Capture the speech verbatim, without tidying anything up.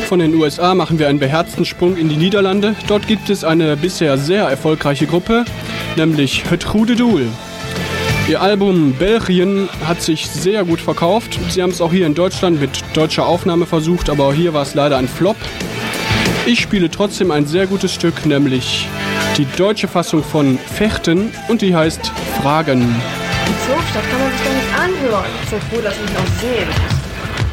Von den U S A machen wir einen beherzten Sprung in die Niederlande. Dort gibt es eine bisher sehr erfolgreiche Gruppe, nämlich Het Goede Doel. Ihr Album Belgien hat sich sehr gut verkauft. Sie haben es auch hier in Deutschland mit deutscher Aufnahme versucht, aber hier war es leider ein Flop. Ich spiele trotzdem ein sehr gutes Stück, nämlich die deutsche Fassung von Fechten und die heißt Fragen. So, das kann man sich doch nicht anhören. Ich bin froh, dass ich noch sehen.